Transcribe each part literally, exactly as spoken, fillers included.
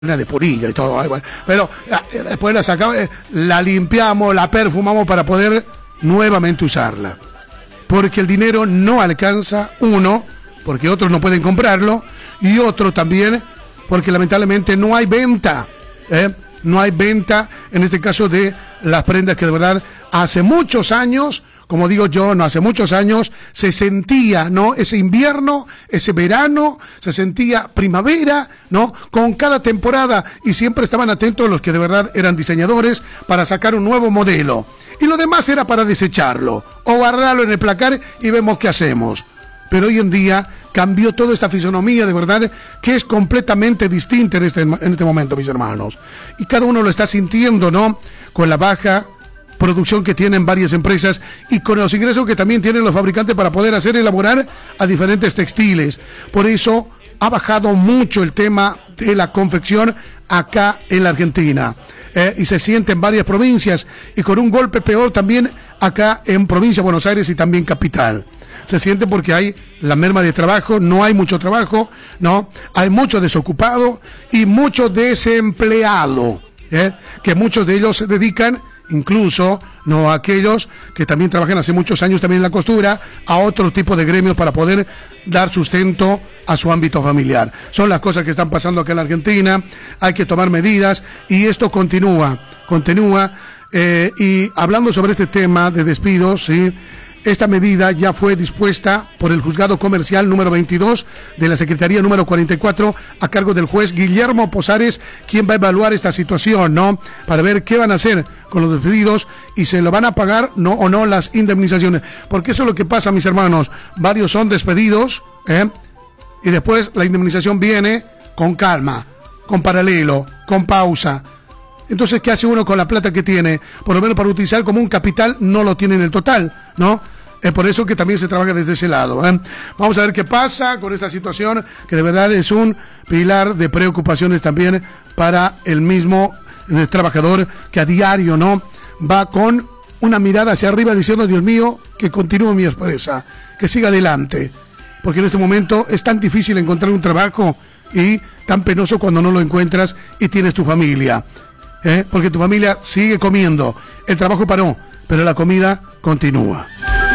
de purilla y todo, bueno, pero eh, después la sacamos, eh, la limpiamos, la perfumamos para poder nuevamente usarla, porque el dinero no alcanza, uno, porque otros no pueden comprarlo, y otro también, porque lamentablemente no hay venta, ¿eh? no hay venta, en este caso de las prendas que de verdad hace muchos años, como digo yo, no hace muchos años, se sentía, ¿no? Ese invierno, ese verano, se sentía primavera, ¿no? Con cada temporada, y siempre estaban atentos los que de verdad eran diseñadores para sacar un nuevo modelo. Y lo demás era para desecharlo, o guardarlo en el placar y vemos qué hacemos. Pero hoy en día cambió toda esta fisonomía, de verdad, que es completamente distinta en este, en este momento, mis hermanos. Y cada uno lo está sintiendo, ¿no? Con la baja producción que tienen varias empresas y con los ingresos que también tienen los fabricantes para poder hacer elaborar a diferentes textiles. Por eso ha bajado mucho el tema de la confección acá en la Argentina. Eh, y se siente en varias provincias y con un golpe peor también acá en provincia de Buenos Aires y también capital. Se siente porque hay la merma de trabajo, no hay mucho trabajo, no, hay mucho desocupado y mucho desempleado, ¿eh? que muchos de ellos se dedican, incluso no a aquellos que también trabajan hace muchos años también en la costura, a otro tipo de gremios para poder dar sustento a su ámbito familiar. Son las cosas que están pasando acá en la Argentina, hay que tomar medidas y esto continúa, continúa, eh, y hablando sobre este tema de despidos, sí, esta medida ya fue dispuesta por el Juzgado Comercial número veintidós de la Secretaría número cuarenta y cuatro a cargo del juez Guillermo Posares, quien va a evaluar esta situación, ¿no? Para ver qué van a hacer con los despedidos y se lo van a pagar no o no las indemnizaciones. Porque eso es lo que pasa, mis hermanos. Varios son despedidos, ¿eh? Y después la indemnización viene con calma, con paralelo, con pausa. Entonces, ¿qué hace uno con la plata que tiene? Por lo menos para utilizar como un capital, no lo tiene en el total, ¿no? Es por eso que también se trabaja desde ese lado, ¿eh? Vamos a ver qué pasa con esta situación, que de verdad es un pilar de preocupaciones también para el mismo el trabajador, que a diario, ¿no? Va con una mirada hacia arriba diciendo, Dios mío, que continúe mi empresa, que siga adelante. Porque en este momento es tan difícil encontrar un trabajo y tan penoso cuando no lo encuentras y tienes tu familia. ¿Eh? Porque tu familia sigue comiendo, el trabajo paró, pero la comida continúa.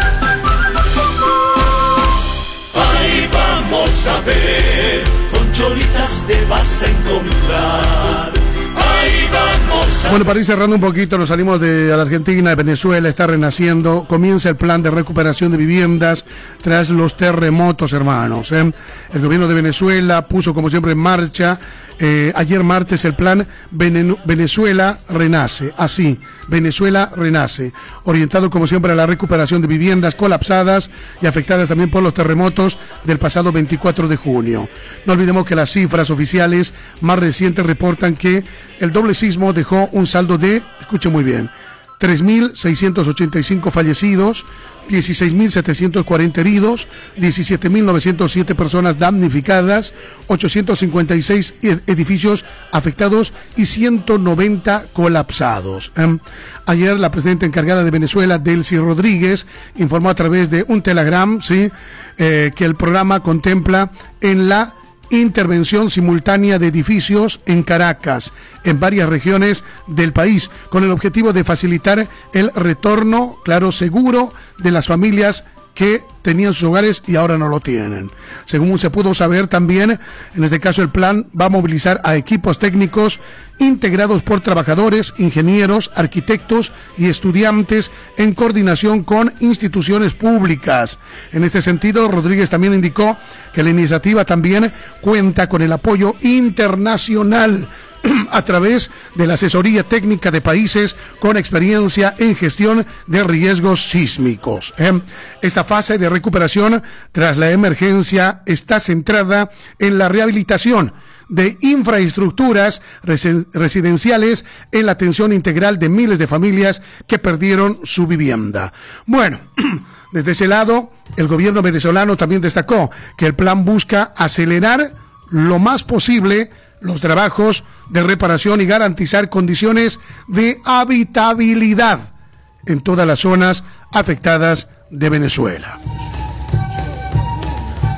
Ahí vamos a ver, con cholitas te vas a encontrar. Ahí vamos a Bueno, para ir cerrando un poquito, nos salimos de la Argentina, de Venezuela, está renaciendo, comienza el plan de recuperación de viviendas tras los terremotos, hermanos, ¿eh? El gobierno de Venezuela puso, como siempre, en marcha Eh, ayer martes el plan Venezuela Renace, así, Venezuela Renace, orientado como siempre a la recuperación de viviendas colapsadas y afectadas también por los terremotos del pasado veinticuatro de junio. No olvidemos que las cifras oficiales más recientes reportan que el doble sismo dejó un saldo de, escuchen muy bien, tres mil seiscientos ochenta y cinco fallecidos, dieciséis mil setecientos cuarenta heridos, diecisiete mil novecientos siete personas damnificadas, ochocientos cincuenta y seis edificios afectados y ciento noventa colapsados. ¿Eh? Ayer la presidenta encargada de Venezuela, Delcy Rodríguez, informó a través de un telegram, ¿sí? eh, que el programa contempla en la intervención simultánea de edificios en Caracas, en varias regiones del país, con el objetivo de facilitar el retorno, claro, seguro de las familias que tenían sus hogares y ahora no lo tienen. Según se pudo saber también, en este caso el plan va a movilizar a equipos técnicos integrados por trabajadores, ingenieros, arquitectos y estudiantes en coordinación con instituciones públicas. En este sentido, Rodríguez también indicó que la iniciativa también cuenta con el apoyo internacional a través de la asesoría técnica de países con experiencia en gestión de riesgos sísmicos. ¿eh? Esta fase de recuperación tras la emergencia está centrada en la rehabilitación de infraestructuras residenciales, en la atención integral de miles de familias que perdieron su vivienda. Bueno, desde ese lado, el gobierno venezolano también destacó que el plan busca acelerar lo más posible los trabajos de reparación y garantizar condiciones de habitabilidad en todas las zonas afectadas de Venezuela.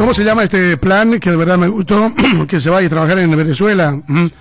¿Cómo se llama este plan que de verdad me gustó? Que se vaya a trabajar en Venezuela. ¿Mm?